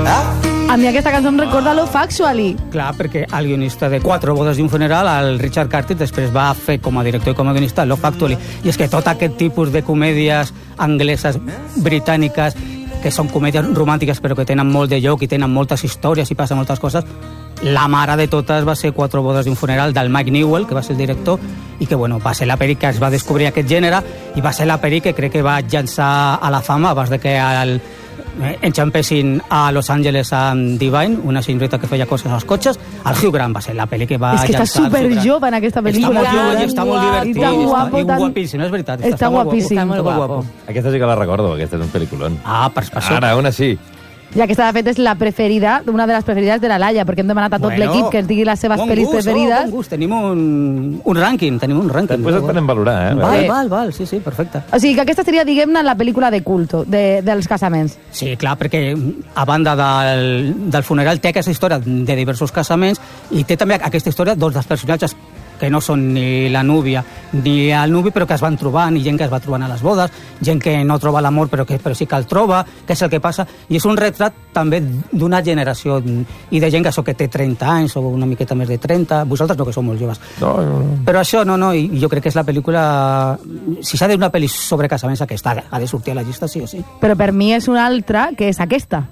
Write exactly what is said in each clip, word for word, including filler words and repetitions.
A mi aquesta cançó em recorda Love Actually. Clar, perquè el guionista de Quatre bodes i un funeral, el Richard Curtis, després va fer com a director i com a guionista Love Actually. I és que tot aquest tipus de comèdies angleses, britàniques, que són comèdies romàntiques però que tenen molt de lloc i tenen moltes històries i passen moltes coses, la mare de totes va ser Quatre bodes i un funeral del Mike Newell, que va ser el director, i que bueno, va ser la pel·li que es va descobrir aquest gènere i va ser la pel·li que crec que va llançar a la fama abans de que el enxampessin a Los Angeles amb Divine, una senyoreta que feia coses als cotxes. El Hugh Grant va ser la pel·li que va és que llançar. està superjove en aquesta pel·lícula. Està molt jove i està molt divertit. Tan guapo, I tan... guapíssim, és veritat. Està, està guapíssim. Està molt guapo. Aquesta sí que la recordo, aquesta és un pel·lículon. Ah, per això. Ara, una sí. I aquesta, de fet, és la preferida, una de les preferides de la Laia, perquè hem demanat a tot Bueno, l'equip que ens digui les seves bon pel·lis gust, preferides. Oh, bon gust. Tenim un, un rànquing, tenim un rànquing. Després et podem valorar, eh? Val, Vale. val, val, sí, sí, perfecte. O sigui, que aquesta seria, diguem-ne, la pel·lícula de culto de, dels casaments. Sí, clar, perquè a banda del, del funeral té aquesta història de diversos casaments i té també aquesta història doncs, dels personatges que no són ni la núvia ni el nuvi, però que es van trobant, i gent que es va trobant a les bodes, gent que no troba l'amor però que però sí que el troba, què és el que passa, i és un retrat també d'una generació i de gent que, això, que té trenta anys o una miqueta més de trenta, vosaltres no, que sou molt joves. No, no, no. Però això, no, no, i jo crec que és la pel·lícula... Si s'ha de una pel·li sobre casaments, aquesta ha de sortir a la llista, sí o sí. Però per mi és una altra, que és aquesta.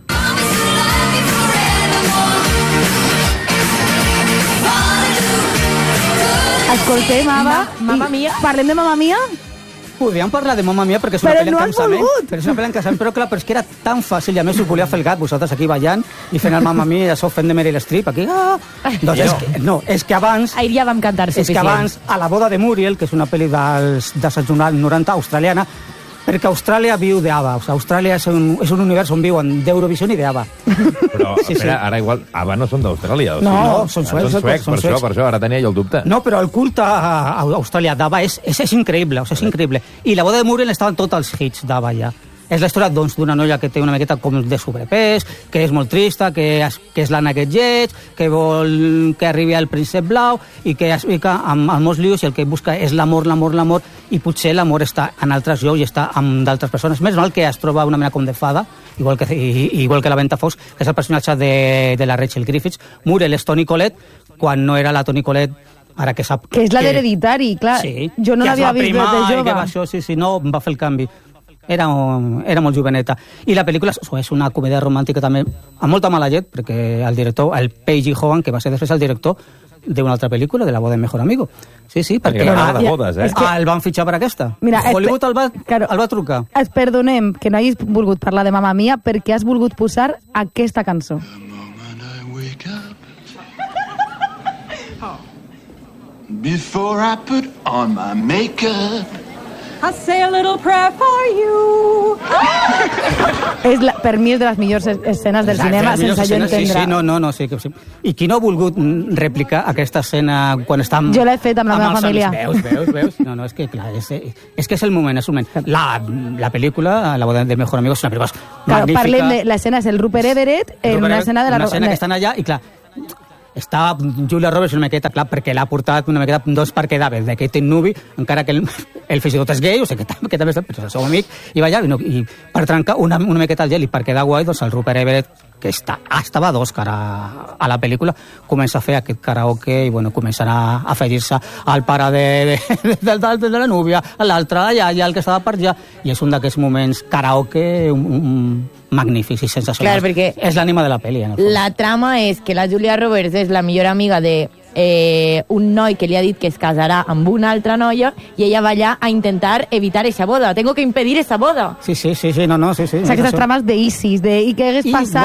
Escoltem, Ava. Mamma Mia. Parlem de Mamma Mia? Podríem parlar de Mamma Mia perquè és una Però pel·li no en has cansament. volgut. Però és una pel·li en cansament, però clar, però és que era tan fàcil, i a més us volia fer el gat, vosaltres aquí ballant i fent el Mamma Mia i això fent de Meryl Streep, aquí... Ah. Doncs és que, no, és que abans... Ahir ja vam cantar És que suficient. abans, a la boda de Muriel, que és una pel·li dels, dels anys noranta australiana, perquè Austràlia viu d'Ava. O sigui, Austràlia és un, és un univers on viuen d'Eurovisió i d'Ava. Però, Sí, espera, sí. ara igual, Ava no són d'Austràlia. O No, sigui, són Ah, suecs, Són suecs, són per suecs. això, per això, ara tenia jo el dubte. No, però el culte a a Austràlia d'Ava és, és, és increïble, o sigui, és increïble. I la boda de Muriel estaven tots els hits d'Ava ja. És la història doncs, d'una noia que té una miqueta com de sobrepès, que és molt trista, que és, que és l'Anna aquest lleig, que vol que arribi al príncep blau i que es fica amb, amb molts lius i el que busca és l'amor, l'amor, l'amor, i potser l'amor està en altres llocs i està amb d'altres persones. Més mal que es troba una mena com de fada, igual que, i, igual que la Ventafocs, que és el personatge de, de la Rachel Griffiths. Muriel és Toni Collette, quan no era la Toni Collette, ara que sap... Que és la d'Hereditari, clar. Sí, Jo no que es l'havia va vist primar de i jove. que va això, sí, sí, no, va fer el canvi. Era, era molt joveneta. I la pel·lícula és una comèdia romàntica també, amb molta mala llet, perquè el director, el Paige Hogan, que va ser després el director d'una altra pel·lícula, de La boda del mejor amigo. Sí, sí, perquè Perquè m'agrada ah, bodes, eh? és que- el van fitxar per aquesta. Mira, Hollywood el va, claro. el va trucar. Es perdonem que no hagis volgut parlar de Mamma Mia perquè has volgut posar aquesta cançó. Before I put on my makeup, I say a little prayer for you. És la, per mi és de les millors es- escenes del cinema, Les millors sense jo escenes, entendre. Sí, sí, no, no, no, sí, que sí. I qui no ha volgut mm, replicar aquesta escena quan està amb... Jo l'he fet amb la meva els família. amics? Veus, veus, veus? No, no, és que clar, és, és que és el moment, és el moment. La, la pel·lícula, La boda del mejor amigo, és una pel·lícula Claro, magnífica. parlem de l'escena, és el Rupert Everett en Rupert una Everett, escena de la... una escena que estan allà i clar, està Julia Roberts una miqueta, clar, perquè l'ha portat una miqueta doncs per quedar bé d'aquest nuvi, encara que el, el fins i tot és gay, o sigui que, tam- que també és el seu amic, i va allà, i, no, i per trencar una, una miqueta el gel i per quedar guai, doncs el Rupert Everett, que està, estava d'Òscar a, a la pel·lícula, comença a fer aquest karaoke i bueno, començarà a afegir-se al pare de, de, de, de, de, de la núvia, a l'altre, allà, allà, el que estava per allà, i és un d'aquests moments karaoke un, un, magnífics i sensacionals. Clar, perquè és l'ànima de la pel·li, en el fons. La trama és que la Julia Roberts és la millor amiga de eh, un noi que li ha dit que es casarà amb una altra noia i ella va allà a intentar evitar esa boda. Tengo que impedir esa boda. Sí, sí, sí, sí, no, no, sí, sí. O sigui, aquestes trames d'Isis, de i què hagués I, passat